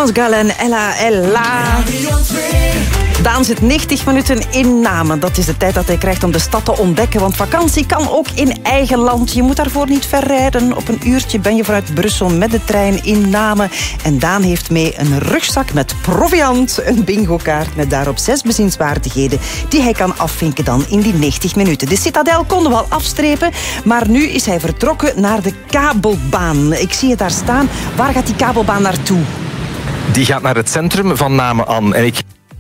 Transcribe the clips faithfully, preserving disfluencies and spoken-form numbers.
France Gall, Ella Ella. Daan zit negentig minuten in Namen. Dat is de tijd dat hij krijgt om de stad te ontdekken. Want vakantie kan ook in eigen land. Je moet daarvoor niet ver rijden. Op een uurtje ben je vanuit Brussel met de trein in Namen. En Daan heeft mee een rugzak met proviant. Een bingo-kaart met daarop zes bezienswaardigheden die hij kan afvinken dan in die negentig minuten. De Citadel konden we al afstrepen. Maar nu is hij vertrokken naar de kabelbaan. Ik zie het daar staan. Waar gaat die kabelbaan naartoe? Die gaat naar het centrum van Namen aan. En ik...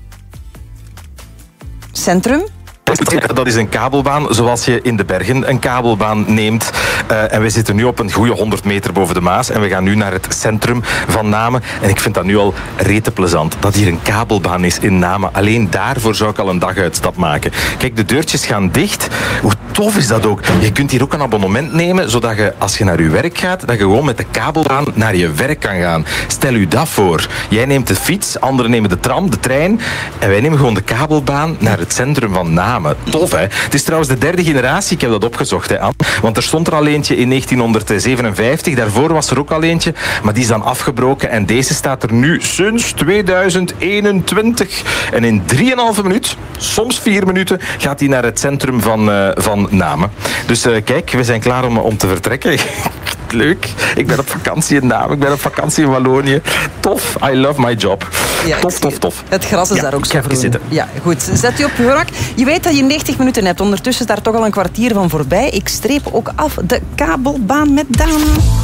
Centrum? Dat is een kabelbaan zoals je in de bergen een kabelbaan neemt. Uh, en we zitten nu op een goede honderd meter boven de Maas. En we gaan nu naar het centrum van Namen. En ik vind dat nu al rete plezant. Dat hier een kabelbaan is in Namen. Alleen daarvoor zou ik al een daguitstap maken. Kijk, de deurtjes gaan dicht. Hoe tof is dat ook? Je kunt hier ook een abonnement nemen, zodat je, als je naar je werk gaat, dat je gewoon met de kabelbaan naar je werk kan gaan. Stel u dat voor. Jij neemt de fiets, anderen nemen de tram, de trein. En wij nemen gewoon de kabelbaan naar het centrum van Namen. Tof, hè? Het is trouwens de derde generatie, ik heb dat opgezocht, hè, Anne. Want er stond er al eentje in negentienhonderdzevenenvijftig, daarvoor was er ook al eentje, maar die is dan afgebroken en deze staat er nu sinds tweeduizend eenentwintig. En in drieënhalve minuut, soms vier minuten, gaat hij naar het centrum van, uh, van Namen. Dus uh, kijk, we zijn klaar om, om te vertrekken. Leuk. Ik ben op vakantie in Namen, ik ben op vakantie in Wallonië. Tof, I love my job. Ja, tof, tof, tof. Het gras is ja, daar ook zo groen. Zitten. Ja, goed. Zet je op je gemak. Je weet dat je negentig minuten hebt. Ondertussen is daar toch al een kwartier van voorbij. Ik streep ook af de kabelbaan met Daan.